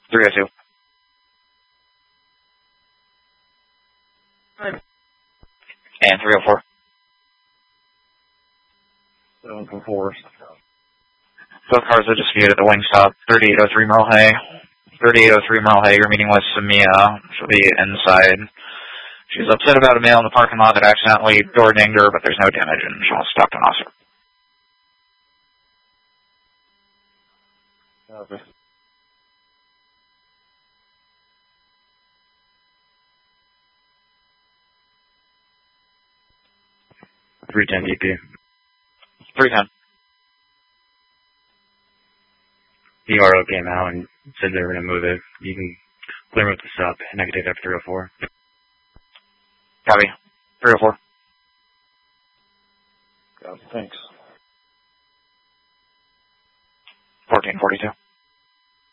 302. And 304. 744. Both cars are disputed at the Wingstop. 3803 Merle Hay. 3803 Merle Hay, you're meeting with Samia. She'll be inside. She's upset about a male in the parking lot that accidentally door dinged her, but there's no damage, and she wants to talk to an officer. Okay. DP. 310. The RO came out and said they were going to move it. You can clear with this up, and I can take that for 304. Copy. 304. Copy. Thanks. 1442.